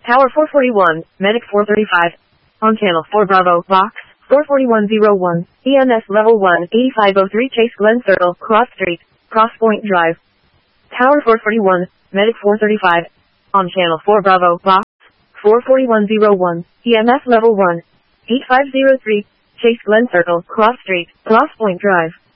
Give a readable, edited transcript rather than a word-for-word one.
Tower 441, Medic 435. On channel 4 Bravo, Box 44101, EMS level 1, 8503 Chase Glen Circle, Cross Street, Cross Point Drive. Tower 441, Medic 435. On channel 4 Bravo, Box 44101, EMS level 1, 8503 Chase Glen Circle, Cross Street, Cross Point Drive.